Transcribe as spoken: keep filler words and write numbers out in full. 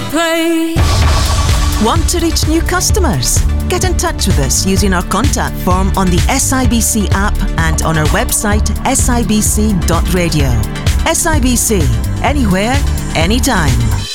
play. Want to reach new customers? Get in touch with us using our contact form on the S I B C app and on our website s i b c dot radio. S I B C, anywhere, anytime.